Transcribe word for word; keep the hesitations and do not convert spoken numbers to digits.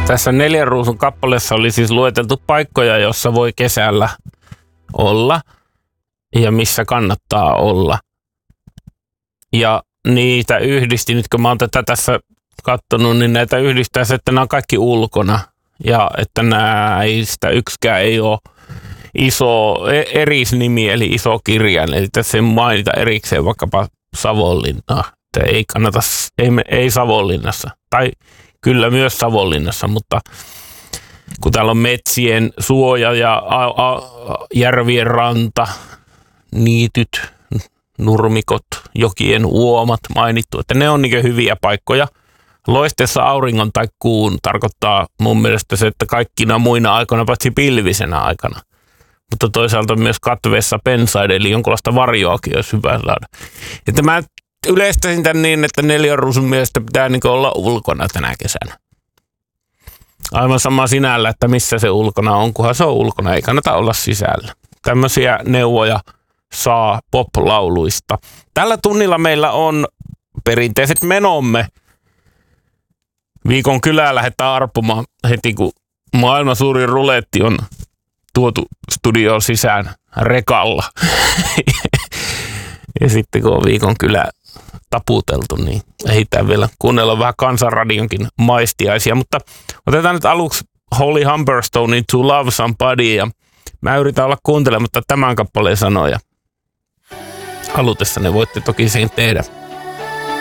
Tässä Neljän ruusun kappaleessa oli siis lueteltu paikkoja, jossa voi kesällä olla ja missä kannattaa olla. Ja niitä yhdisti, nyt kun mä oon tätä tässä katsonut, niin näitä yhdistää se, että nämä on kaikki ulkona. Ja että näistä yksikään ei ole iso erisnimi, eli iso kirjain. Eli tässä ei mainita erikseen vaikkapa Savonlinnaa. Että ei kannata, ei, ei Savonlinnassa. Tai kyllä myös Savonlinnassa, mutta kun täällä on metsien suoja ja a, a, järvien ranta, niityt, nurmikot, jokien uomat mainittu, että ne on niin hyviä paikkoja. Loisteessa auringon tai kuun tarkoittaa mun mielestä se, että kaikkina muina aikoina, paitsi pilvisenä aikana. Mutta toisaalta myös katveessa pensaiden, eli jonkinlaista varjoakin olisi hyvä saada. Että mä yleistäisin tämän niin, että Neljän ruusun mielestä pitää niin olla ulkona tänä kesänä. Aivan sama sinällä, että missä se ulkona on, kunhan se on ulkona, ei kannata olla sisällä. Tämmöisiä neuvoja saa pop-lauluista. Tällä tunnilla meillä on perinteiset menomme. Viikon kylää lähdetään arpumaan heti, kun maailman suurin ruletti on tuotu studioon sisään rekalla. Ja sitten kun on viikon kylä taputeltu, niin ehditään vielä kuunnella vähän Kansanradionkin maistiaisia. Mutta otetaan nyt aluksi Holly Humberstonein To Love Somebody, ja mä yritän olla kuuntelematta tämän kappaleen sanoja. Halutessanne voitte toki sen tehdä.